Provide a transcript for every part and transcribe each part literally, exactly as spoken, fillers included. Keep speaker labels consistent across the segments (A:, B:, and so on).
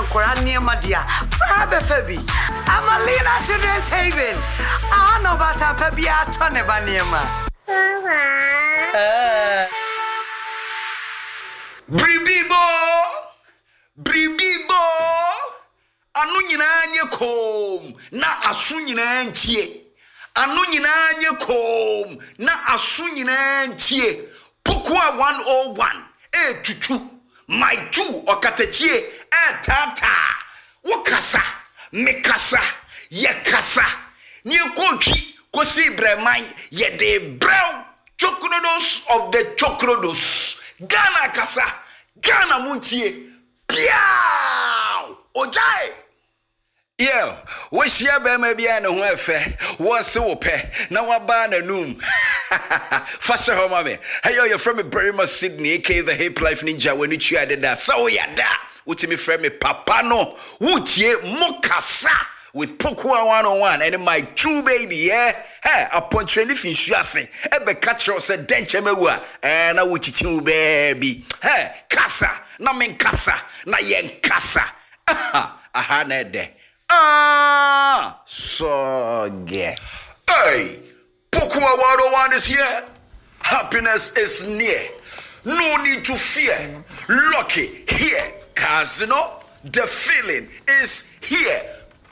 A: Korania dia. Brabe Fabi. Amalina Children's Haven. I know about a Pabia Tonebaniema.
B: Bribibo! Bribibo! Anu nyina nye kom na asu nyina ntie. Anu nyina nye kom na asu nyina ntie. Pokua one oh one e tutu my two okatachie e tata wokasa mekasa yekasa ni kontwi kosi breman ye de brew chokrodos of the chokrodos Ghana kasa Ghana muntie piao ojai yeah we share be ma bia ne ho efe wo se wo pe na waba na num fashion home mame hey yo you're from me Berima Sydney aka the Hip Life Ninja when you chia da so ya da wuti me friend me papa no wutie mokasa with Pokua one oh one and my two baby yeah hey upon trend if you ase e be catch us denche mewa eh na wuchichi baby hey kasa na men kasa na yen kasa aha aha na de ah so yeah hey Pokua one oh one is here. Happiness is near. No need to fear. Lucky here. Casino, the feeling is here.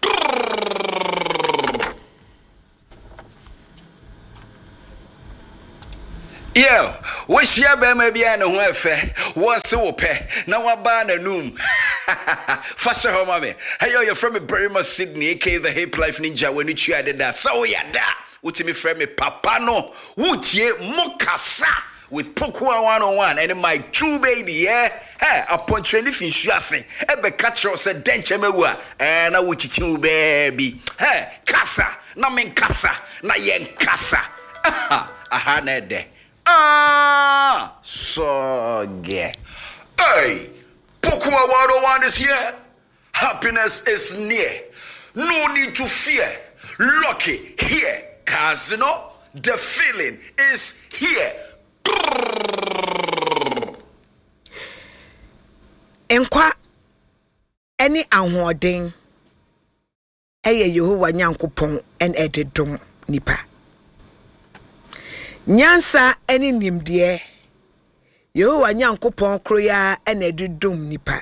B: Yeah, wish ya be maybe an ho efe. What's so pe? Na waba na num. Fashion home mame. Hey yo, you're from me Berima Sydney, aka the Hip Life Ninja when you chia da. So ya da. Wuti me friend me papa no wutie mokasa with Pokua one oh one and my two baby yeah hey upon trend if you ase e be catch us denche mewa eh na wuchichi baby hey kasa na men kasa na yen kasa aha aha na de ah so yeah hey Pokua one oh one is here. Happiness is near. No need to fear. Lucky here. Casino, the feeling is here.
A: Enkwa any ahoden eye Yehowa Nyankopon en ededom nipa. Nyansa any nimde Yehowa Nyankopon kroya en ededom nipa.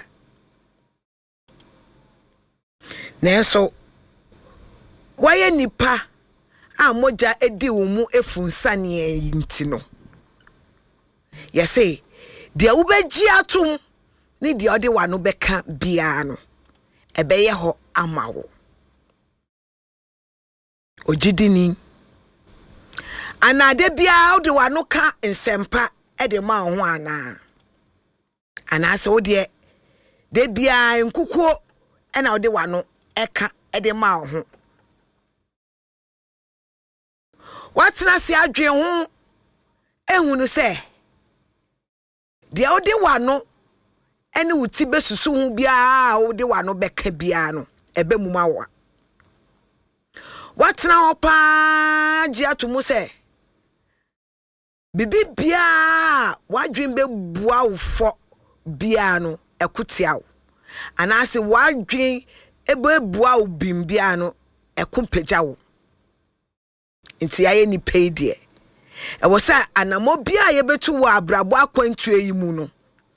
A: Nenso waye nipa a moja edi umu efunsane yinti no yese de ubeji atum ni de ode wano beka bia no ebeye ho amawo ojidini anade bia ode wano ka nsempa ede ma ho ana ana se ode de bia nkukuo ena ode wano eka ede ma ho What's na si adwen ho ehunu se de ode wano ene wuti besusu hu bia ode wano beka bia no ebe mumawa What's na opa ji atumu se bibi bia wadwen be bua ufo bia no ekutiawo anase wadwen ebe bua ubim bia no ekumpejawo Inti aye ni pay die. E wo sa anamo bia ye betu wo abrabo akwantu eyimu no.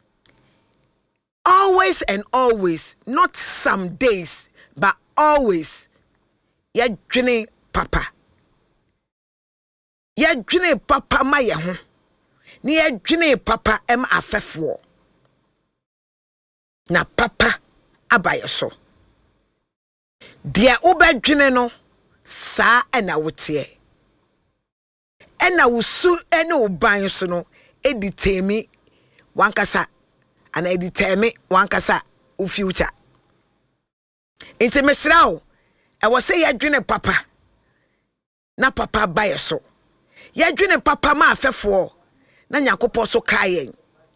A: Always and always, not some days, but always. Ye dwene papa. Ye dwene papa ma ye ho. Ni ye dwene papa em afefo. Na papa abaye so. Dia ubedwene no sa ena wotie. Ena wusu ene uban so no editemi wankasa ana editemi wankasa u future enti mesrawo e wo se yadwene papa na papa baye so yadwene papa ma afefo na Nyankopɔ so kayen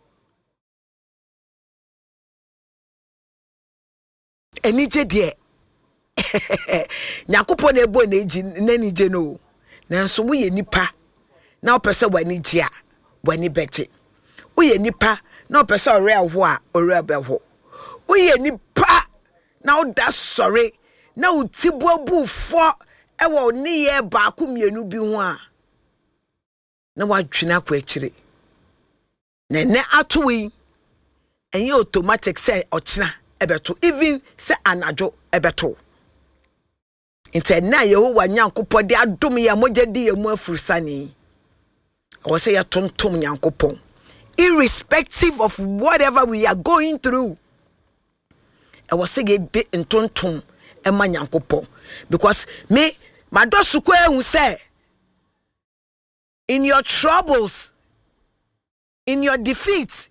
A: enije de Nyankopɔ na ebo na eji na nije no nanso wo ye nipa na opese wani gia wani beje wo ye nipa na opese ore aho a ore abeho wo ye nipa now that's sorry now tibuabu for ewo ni ye baako mienu bi ho a na wadwena kwa akire na ne atowi enye automatic say ochina ebeto even say anajo ebeto inte na Yehowa Nyankopɔ de adom ya mogya di emu afurusani o say ya tontom Nyankopɔ irrespective of whatever we are going through I was say get ntontom ema Nyankopɔ because me madosuko ehun say in your troubles in your defeat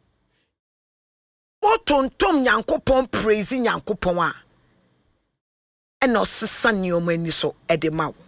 A: o tontom Nyankopɔ praise Nyankopɔ a eno sesa nioma ni so edema wo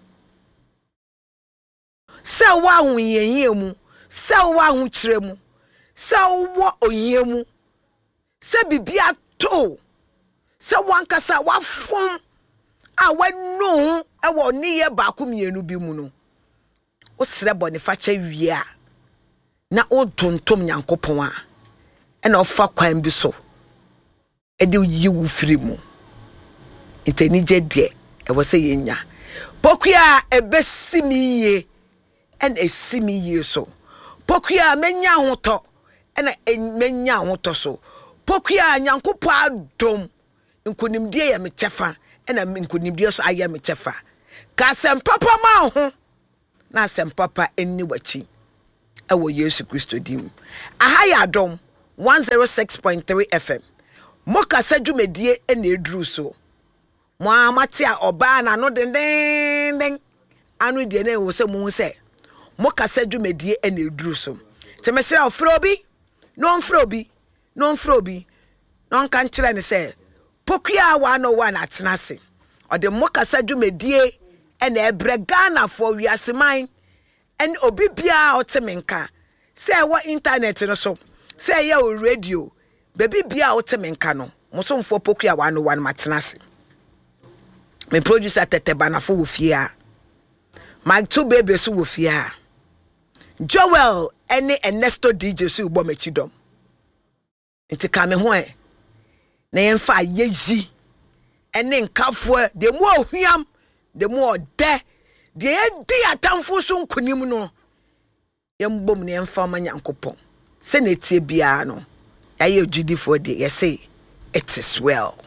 A: se wa hu yenye mu se wa hu kire mu se wo oye mu se bibia to se wankasa wa fom a wanu e wo ni ye baako mienu bi mu no o sere bone fa cha wie a na o tontom Nyankopon a e na ofa kwan bi so e de yi wu firi mu iteni jedie e wo se yenya pokua e besimi ye en esimi ye so pokua menya hoto ena menya hoto so pokua Nyankopon adom nkonimdie ya mechefa ena nkonimdie so aya mechefa ka sem papa ma ho na sem papa enni wachi e wo Yesu Kristo dim aha ya adom one oh six point three F M moka sadwumedie ena eduru so mo amate a oba na no den den den anu de na wo se mu se moka sadwumedie ena eduru so temesira ofrobi no mfrobi no mfrobi no kan kire ne se pokua one oh one atenase o de moka sadwumedie ena ebre Ghana for wiaseman en obi bia otemenka se wo internet no so se ye o radio baby bia otemenka no mo so mfo pokua one oh one matenase me producer Tete Banafo wo fia Mike two baby so wo fia Joel ene Ernesto D J so ubo mechidom nti ka me ho e na yemfa yeji ene nkafo de mu ohuam de mu ode de edi atamfo so nkonim no yembom ne yemfa ma Nyankopon se na tie bia no aye ogidi for de ye say it is well.